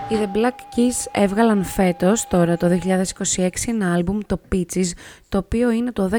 Οι The Black Keys έβγαλαν φέτος, τώρα το 2026, ένα άλμπουμ, το Peaches, το οποίο είναι το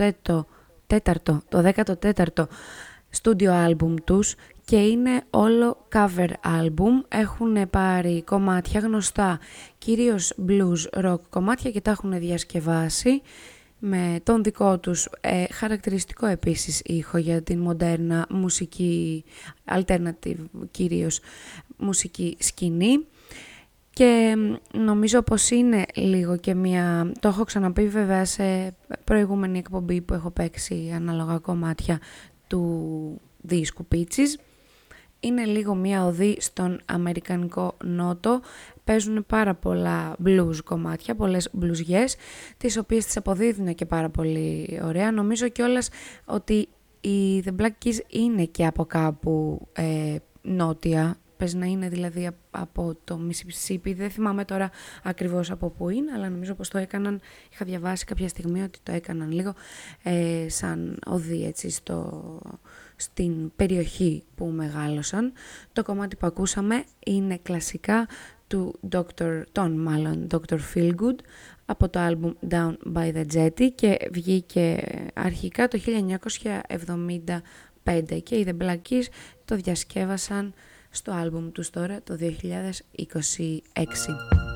14ο στούντιο άλμπουμ τους και είναι όλο cover άλμπουμ. Έχουν πάρει κομμάτια γνωστά, κυρίως blues rock κομμάτια, και τα έχουν διασκευάσει με τον δικό τους χαρακτηριστικό επίσης ήχο για την μοντέρνα μουσική, alternative κυρίως μουσική σκηνή. Και νομίζω πως είναι λίγο και μία, το έχω ξαναπεί βέβαια σε προηγούμενη εκπομπή που έχω παίξει ανάλογα κομμάτια του δίσκου Peaches, είναι λίγο μία οδή στον αμερικανικό νότο. Παίζουν πάρα πολλά blues κομμάτια, πολλές μπλουζιές, τις οποίες τις αποδίδουν και πάρα πολύ ωραία. Νομίζω κιόλας ότι οι The Black Keys είναι και από κάπου νότια, πες να είναι δηλαδή από το Mississippi, δεν θυμάμαι τώρα ακριβώς από πού είναι, αλλά νομίζω πως το έκαναν, είχα διαβάσει κάποια στιγμή ότι το έκαναν λίγο σαν οδή έτσι στην περιοχή που μεγάλωσαν. Το κομμάτι που ακούσαμε είναι κλασικά του Dr. Feelgood από το άλμπουμ Down by the Jetty και βγήκε αρχικά το 1975 και οι The Black Keys το διασκεύασαν στο άλμπουμ τους τώρα το 2026.